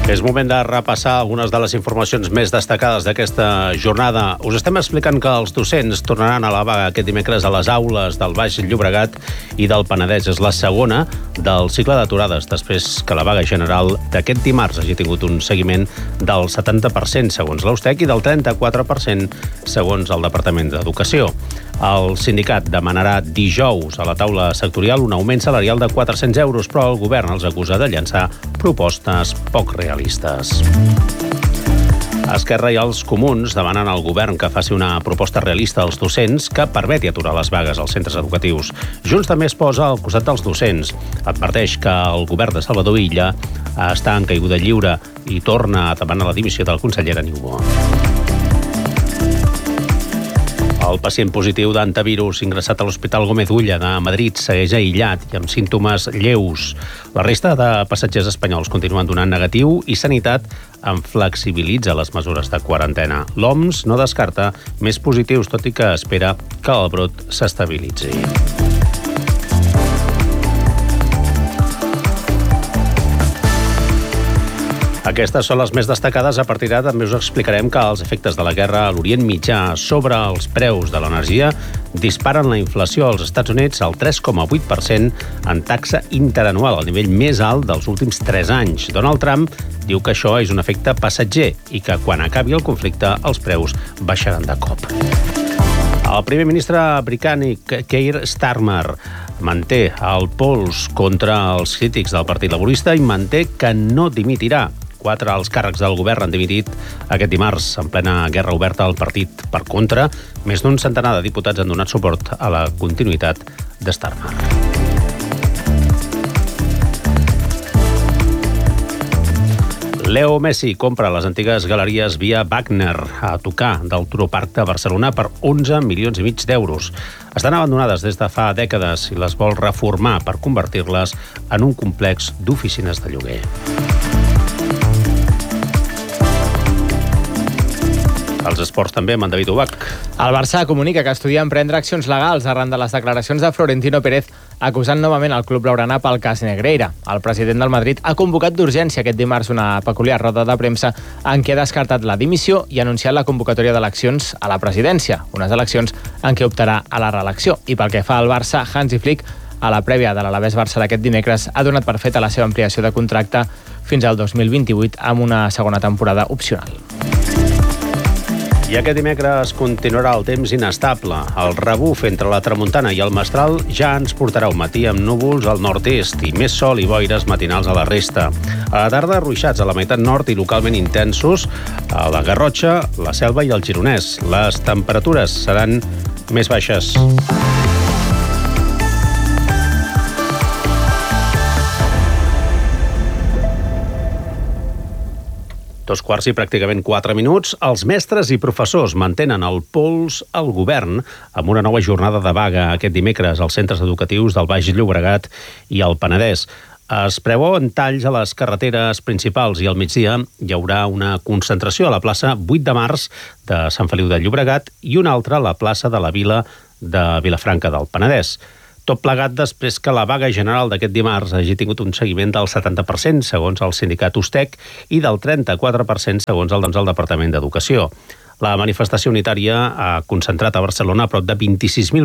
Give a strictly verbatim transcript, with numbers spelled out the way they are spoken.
És moment de repassar algunes de les informacions més destacades d'aquesta jornada. Us estem explicant que els docents tornaran a la vaga aquest dimecres a les aules del Baix Llobregat i del Penedès. És la segona del cicle d'aturades, després que la vaga general d'aquest dimarts hagi tingut un seguiment del setanta per cent segons l'Austec i del trenta-quatre per cent segons el Departament d'Educació. El sindicat demanarà dijous a la taula sectorial un augment salarial de quatre-cents euros, però el govern els acusa de llançar propostes poc realistes. Esquerra i els comuns demanen al govern que faci una proposta realista als docents que permeti aturar les vagues als centres educatius. Junts també es posa al costat dels docents. Adverteix que el govern de Salvador Illa està en caiguda lliure i torna a demanar la dimissió de la consellera Niubó. El pacient positiu d'antivirus ingressat a l'Hospital Gómez Ulla de Madrid segueix aïllat i amb símptomes lleus. La resta de passatgers espanyols continuen donant negatiu i Sanitat en flexibilitza les mesures de quarantena. L'O M S no descarta més positius, tot i que espera que el brot s'estabilitzi. Aquestes són les més destacades. A partir d'ara també us explicarem que els efectes de la guerra a l'Orient Mitjà sobre els preus de l'energia disparen la inflació als Estats Units al tres coma vuit per cent en taxa interanual, el nivell més alt dels últims tres anys. Donald Trump diu que això és un efecte passatger i que quan acabi el conflicte els preus baixaran de cop. El primer ministre britànic Keir Starmer manté el pols contra els crítics del Partit Laborista i manté que no dimitirà. Quatre alts càrrecs del govern han dimitit aquest dimarts en plena guerra oberta al partit. Per contra, més d'un centenar de diputats han donat suport a la continuïtat de Starmer. Leo Messi compra les antigues galeries Via Wagner a tocar del Turoparc de Barcelona per onze milions i mig d'euros. Estan abandonades des de fa dècades i les vol reformar per convertir-les en un complex d'oficines de lloguer. Els esports també amb en David Ubach. El Barça comunica que estudia emprendre accions legals arran de les declaracions de Florentino Pérez acusant novament el club blaugrana pel cas Negreira. El president del Madrid ha convocat d'urgència aquest dimarts una peculiar roda de premsa en què ha descartat la dimissió i ha anunciat la convocatòria d'eleccions a la presidència, unes eleccions en què optarà a la reelecció. I pel que fa al Barça, Hansi Flick, a la prèvia de l'Alavés Barça d'aquest dimecres, ha donat per feta la seva ampliació de contracte fins al dos mil vint-i-vuit amb una segona temporada opcional. I aquest dimecres continuarà el temps inestable. El rebuf entre la tramuntana i el mestral ja ens portarà un matí amb núvols al nord-est i més sol i boires matinals a la resta. A la tarda, ruixats a la meitat nord i localment intensos a la Garrotxa, la Selva i el Gironès. Les temperatures seran més baixes. Dos quarts i pràcticament quatre minuts, els mestres i professors mantenen el pols al govern amb una nova jornada de vaga aquest dimecres als centres educatius del Baix Llobregat i el Penedès. Es preveuen talls a les carreteres principals i al migdia hi haurà una concentració a la plaça vuit de març de Sant Feliu de Llobregat i una altra a la plaça de la Vila de Vilafranca del Penedès. Tot plegat després que la vaga general d'aquest dimarts hagi tingut un seguiment del setanta per cent segons el sindicat Ustec i del trenta-quatre per cent segons el, doncs, el Departament d'Educació. La manifestació unitària ha concentrat a Barcelona a prop de vint-i-sis mil